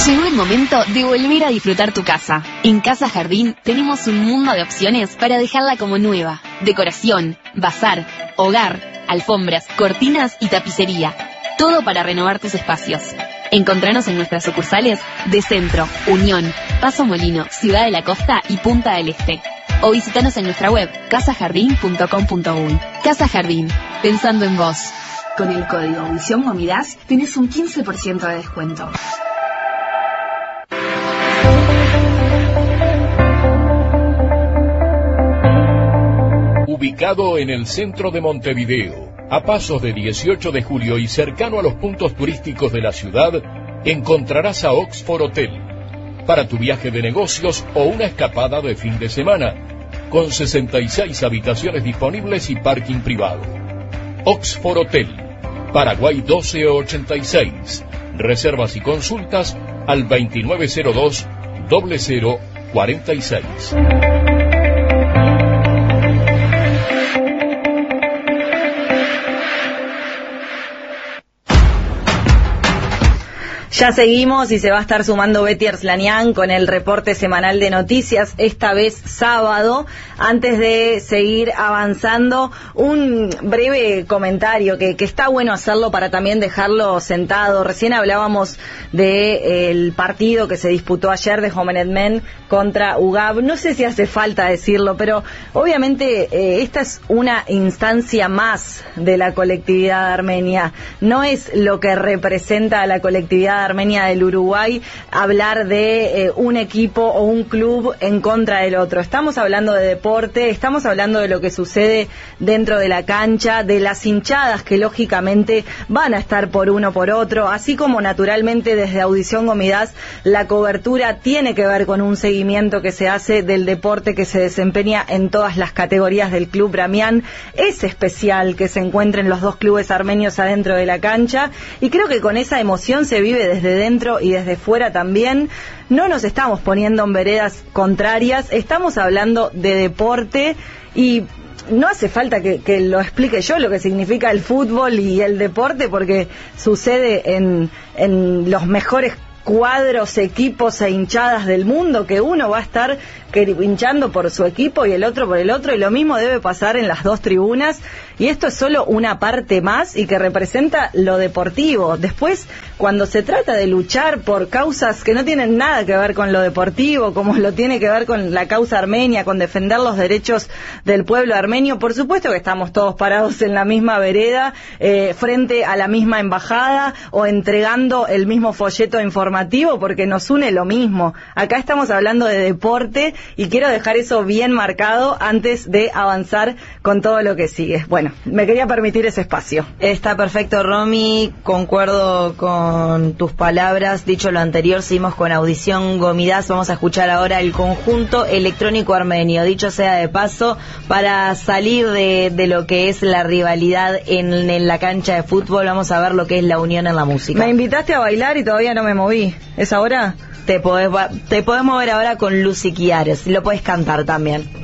Llegó el momento de volver a disfrutar tu casa. En Casa Jardín tenemos un mundo de opciones para dejarla como nueva. Decoración, bazar, hogar, alfombras, cortinas y tapicería. Todo para renovar tus espacios. Encontranos en nuestras sucursales de Centro, Unión, Paso Molino, Ciudad de la Costa y Punta del Este. O visitanos en nuestra web casajardin.com.uy. Casa Jardín, pensando en vos. Con el código Visión Gomidas tenés un 15% de descuento. Ubicado en el centro de Montevideo, a pasos de 18 de julio y cercano a los puntos turísticos de la ciudad, encontrarás a Oxford Hotel. Para tu viaje de negocios o una escapada de fin de semana, con 66 habitaciones disponibles y parking privado. Oxford Hotel, Paraguay 1286. Reservas y consultas al 2902-0046. Ya seguimos y se va a estar sumando Betty Arslanian con el reporte semanal de noticias, esta vez sábado. Antes de seguir avanzando, un breve comentario que está bueno hacerlo para también dejarlo sentado. Recién hablábamos del partido que se disputó ayer de Jomenet Men contra UGAB. No sé si hace falta decirlo, pero obviamente esta es una instancia más de la colectividad armenia. No es lo que representa a la colectividad armenia del Uruguay hablar de un equipo o un club en contra del otro. Estamos hablando de deporte, estamos hablando de lo que sucede dentro de la cancha, de las hinchadas que lógicamente van a estar por uno por otro, así como naturalmente desde Audición Gomidas la cobertura tiene que ver con un seguimiento que se hace del deporte que se desempeña en todas las categorías del Club Bramián. Es especial que se encuentren los dos clubes armenios adentro de la cancha y creo que con esa emoción se vive desde dentro y desde fuera también. No nos estamos poniendo en veredas contrarias, estamos hablando de deporte y no hace falta que lo explique yo lo que significa el fútbol y el deporte, porque sucede en los mejores cuadros, equipos e hinchadas del mundo, que uno va a estar hinchando por su equipo y el otro por el otro, y lo mismo debe pasar en las dos tribunas, y esto es solo una parte más y que representa lo deportivo. Después, cuando se trata de luchar por causas que no tienen nada que ver con lo deportivo, como lo tiene que ver con la causa armenia, con defender los derechos del pueblo armenio, por supuesto que estamos todos parados en la misma vereda, frente a la misma embajada o entregando el mismo folleto informativo, porque nos une lo mismo. Acá estamos hablando de deporte y quiero dejar eso bien marcado antes de avanzar con todo lo que sigue. Bueno, me quería permitir ese espacio. Está perfecto, Romy, concuerdo con tus palabras. Dicho lo anterior, seguimos con Audición Gomidas. Vamos a escuchar ahora el conjunto electrónico armenio. Dicho sea de paso, para salir de lo que es la rivalidad en la cancha de fútbol, vamos a ver lo que es la unión en la música. Me invitaste a bailar y todavía no me moví. ¿Es ahora? Te podés mover ahora con Lucy Quiares. Lo podés cantar también.